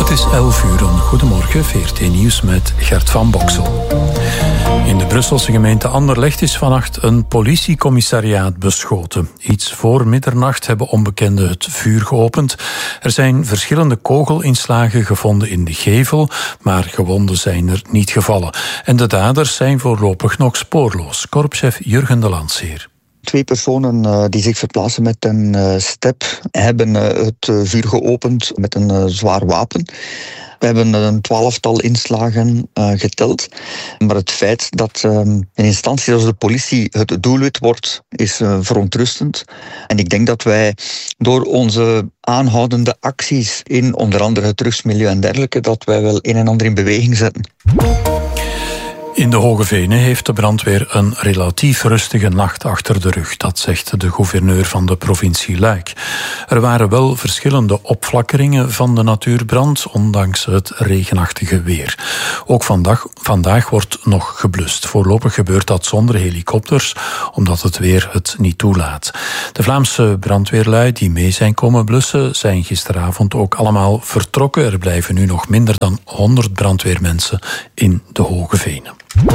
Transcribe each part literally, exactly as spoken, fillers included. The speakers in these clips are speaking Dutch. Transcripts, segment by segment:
Het is elf uur. Goedemorgen, V R T Nieuws met Gert van Boksel. In de Brusselse gemeente Anderlecht is vannacht een politiecommissariaat beschoten. Iets voor middernacht hebben onbekenden het vuur geopend. Er zijn verschillende kogelinslagen gevonden in de gevel, maar gewonden zijn er niet gevallen. En de daders zijn voorlopig nog spoorloos. Korpschef Jurgen de Landseer. Twee personen uh, die zich verplaatsen met een uh, step hebben uh, het uh, vuur geopend met een uh, zwaar wapen. We hebben een twaalftal inslagen uh, geteld. Maar het feit dat uh, een instantie als de politie het doelwit wordt, is uh, verontrustend. En ik denk dat wij door onze aanhoudende acties in onder andere het drugsmilieu en dergelijke, dat wij wel een en ander in beweging zetten. In de Hoge Venen heeft de brandweer een relatief rustige nacht achter de rug. Dat zegt de gouverneur van de provincie Luik. Er waren wel verschillende opflakkeringen van de natuurbrand, ondanks het regenachtige weer. Ook vandaag, vandaag wordt nog geblust. Voorlopig gebeurt dat zonder helikopters, omdat het weer het niet toelaat. De Vlaamse brandweerlui die mee zijn komen blussen, zijn gisteravond ook allemaal vertrokken. Er blijven nu nog minder dan honderd brandweermensen in de Hoge Venen.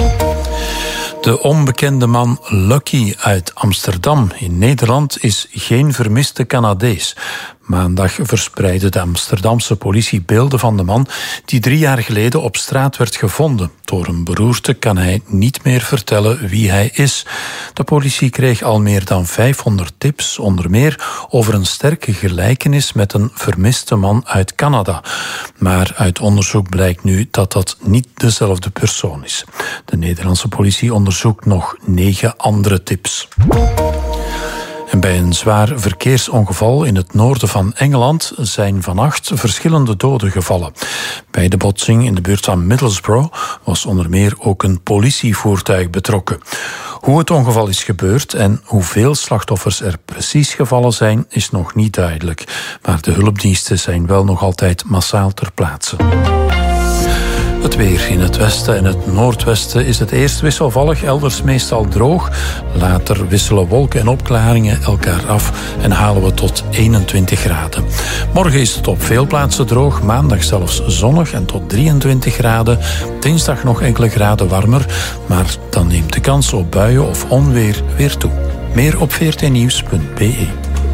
De onbekende man Lucky uit Amsterdam in Nederland is geen vermiste Canadees. Maandag verspreidde de Amsterdamse politie beelden van de man die drie jaar geleden op straat werd gevonden. Door een beroerte kan hij niet meer vertellen wie hij is. De politie kreeg al meer dan vijfhonderd tips, onder meer over een sterke gelijkenis met een vermiste man uit Canada. Maar uit onderzoek blijkt nu dat dat niet dezelfde persoon is. De Nederlandse politie onderzoekt nog negen andere tips. En bij een zwaar verkeersongeval in het noorden van Engeland zijn vannacht verschillende doden gevallen. Bij de botsing in de buurt van Middlesbrough was onder meer ook een politievoertuig betrokken. Hoe het ongeval is gebeurd en hoeveel slachtoffers er precies gevallen zijn, is nog niet duidelijk. Maar de hulpdiensten zijn wel nog altijd massaal ter plaatse. Het weer. In het westen en het noordwesten is het eerst wisselvallig, elders meestal droog. Later wisselen wolken en opklaringen elkaar af en halen we tot eenentwintig graden. Morgen is het op veel plaatsen droog, maandag zelfs zonnig en tot drieëntwintig graden. Dinsdag nog enkele graden warmer, maar dan neemt de kans op buien of onweer weer toe. Meer op v r t nieuws punt b e.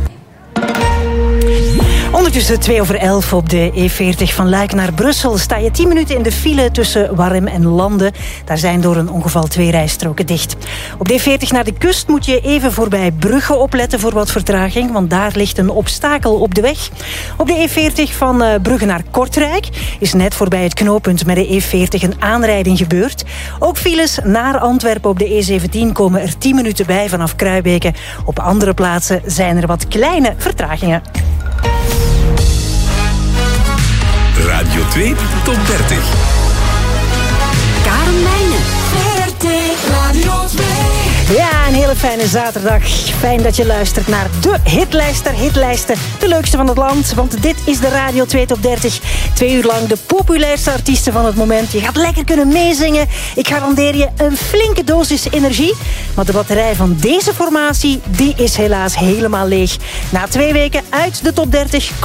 Ondertussen twee over elf op de E veertig van Luik naar Brussel sta je tien minuten in de file tussen Warm en Landen. Daar zijn door een ongeval twee rijstroken dicht. Op de E veertig naar de kust moet je even voorbij Brugge opletten voor wat vertraging, want daar ligt een obstakel op de weg. Op de E veertig van Brugge naar Kortrijk is net voorbij het knooppunt met de E veertig een aanrijding gebeurd. Ook files naar Antwerpen op de E zeventien komen er tien minuten bij vanaf Kruibeke. Op andere plaatsen zijn er wat kleine vertragingen. Radio twee Top dertig. Karen Meijnen. V R T Radio twee. Ja, een hele fijne zaterdag. Fijn dat je luistert naar de hitlijster, hitlijsten. De leukste van het land, want dit is de Radio twee Top dertig. Twee uur lang de populairste artiesten van het moment. Je gaat lekker kunnen meezingen. Ik garandeer je een flinke dosis energie. Maar de batterij van deze formatie, die is helaas helemaal leeg. Na twee weken uit de Top dertig...